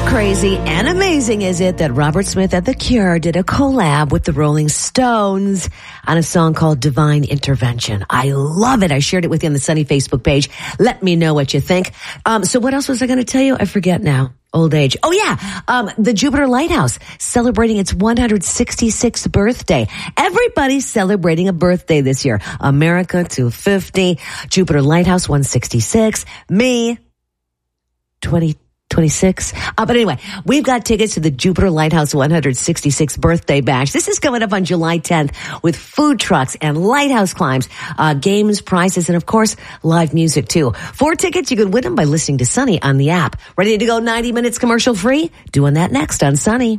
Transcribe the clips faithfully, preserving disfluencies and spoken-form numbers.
Crazy and amazing is it that Robert Smith and The Cure did a collab with the Rolling Stones on a song called Divine Intervention. I love it. I shared it with you on the Sunny Facebook page. Let me know what you think. Um, so what else was I going to tell you? I forget now. Old age. Oh yeah. Um, the Jupiter Lighthouse celebrating its one hundred sixty-sixth birthday. Everybody's celebrating a birthday this year. America two fifty, Jupiter Lighthouse one sixty-six, me twenty twenty-six. Uh, but anyway, we've got tickets to the Jupiter Lighthouse one hundred sixty-sixth birthday bash. This is coming up on July tenth with food trucks and lighthouse climbs, uh, games, prizes, and of course, live music too. Four tickets, you can win them by listening to Sunny on the app. Ready to go ninety minutes commercial free? Doing that next on Sunny.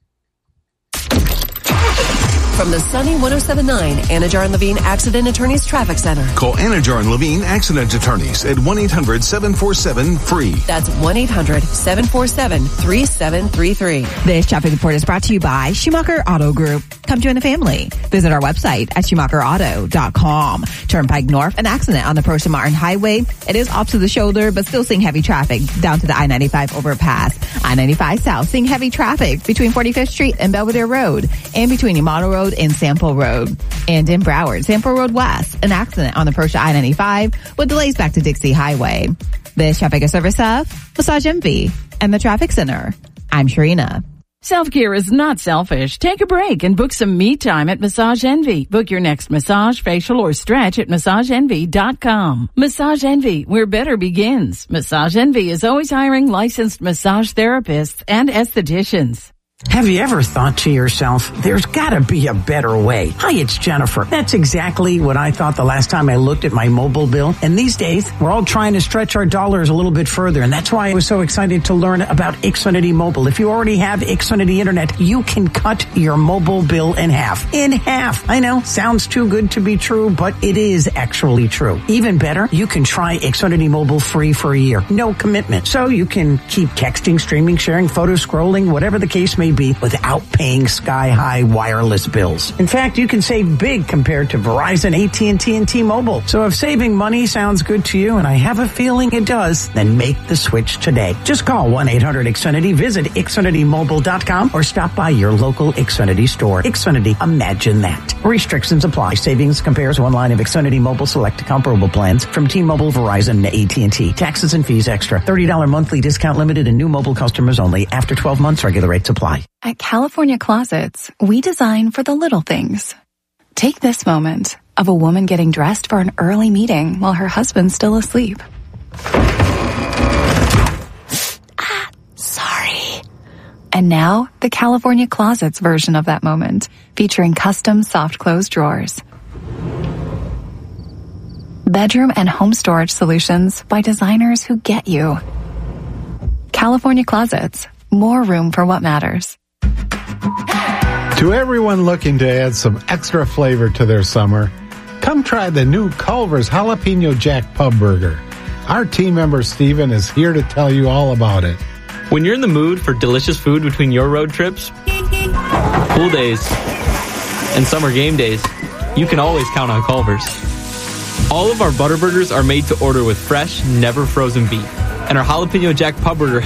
From the Sunny one oh seven point nine Anajar and Levine Accident Attorneys Traffic Center. Call Anajar and Levine Accident Attorneys at one eight hundred seven four seven free. That's one eight hundred seven four seven three seven three three. This traffic report is brought to you by Schumacher Auto Group. Come join the family. Visit our website at schumacher auto dot com. Turnpike North, an accident on the Percival Martin Highway. It is off to the shoulder, but still seeing heavy traffic down to the I ninety-five overpass. I ninety-five South, seeing heavy traffic between forty-fifth Street and Belvedere Road, and between Yamato Road and Sample Road. And in Broward, Sample Road West, an accident on the Persia I ninety-five with delays back to Dixie Highway. This traffic is service of Massage Envy and the Traffic Center. I'm Sharina. Self-care is not selfish. Take a break and book some me time at Massage Envy. Book your next massage, facial, or stretch at massage envy dot com. Massage Envy, where better begins. Massage Envy is always hiring licensed massage therapists and estheticians. Have you ever thought to yourself, there's gotta be a better way? Hi, it's Jennifer. That's exactly what I thought the last time I looked at my mobile bill. And these days, we're all trying to stretch our dollars a little bit further. And that's why I was so excited to learn about Xfinity Mobile. If you already have Xfinity Internet, you can cut your mobile bill in half. In half. I know, sounds too good to be true, but it is actually true. Even better, you can try Xfinity Mobile free for a year. No commitment. So you can keep texting, streaming, sharing, photo scrolling, whatever the case may be, without paying sky-high wireless bills. In fact, you can save big compared to Verizon, A T and T, and T-Mobile. So if saving money sounds good to you, and I have a feeling it does, then make the switch today. Just call one eight hundred X Finity, visit Xfinity Mobile dot com, or stop by your local Xfinity store. Xfinity, imagine that. Restrictions apply. Savings compares one line of Xfinity Mobile select comparable plans from T-Mobile, Verizon, A T and T. Taxes and fees extra. thirty dollars monthly discount limited and new mobile customers only. After twelve months, regular rates apply. At California Closets, we design for the little things. Take this moment of a woman getting dressed for an early meeting while her husband's still asleep. Ah, sorry. And now, the California Closets version of that moment, featuring custom soft close drawers. Bedroom and home storage solutions by designers who get you. California Closets, more room for what matters. To everyone looking to add some extra flavor to their summer, come try the new Culver's Jalapeno Jack Pub Burger. Our team member Steven is here to tell you all about it. When you're in the mood for delicious food between your road trips, pool days, and summer game days, you can always count on Culver's. All of our butter burgers are made to order with fresh, never frozen beef, and our Jalapeno Jack Pub Burger